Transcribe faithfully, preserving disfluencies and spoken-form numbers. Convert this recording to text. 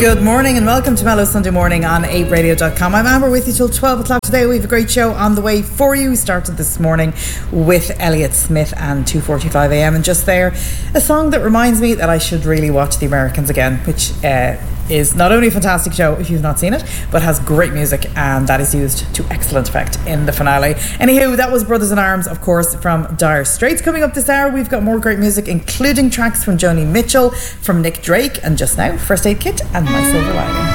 Good morning and welcome to Mellow Sunday Morning on eight radio dot com. I'm Amber with you till twelve o'clock today. We have a great show on the way for you. We started this morning with Elliott Smith and two forty-five a.m. and just there, a song that reminds me that I should really watch The Americans again, which uh, is not only a fantastic show if you've not seen it, but has great music, and that is used to excellent effect in the finale. Anywho, that was Brothers in Arms, of course, from Dire Straits. Coming up this hour, we've got more great music, including tracks from Joni Mitchell, from Nick Drake, and just now, First Aid Kit and My Silver Lining.